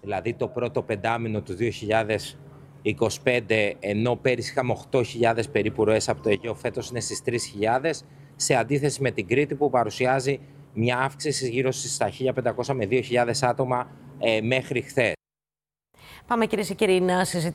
δηλαδή το πρώτο πεντάμινο του 2025, ενώ πέρυσι είχαμε 8.000 περίπου ροές από το Αιγαίο, φέτος είναι στις 3.000, σε αντίθεση με την Κρήτη που παρουσιάζει μια αύξηση γύρω στα 1.500 με 2.000 άτομα μέχρι χθες. Πάμε κυρίες και κύριοι να συζητήσουμε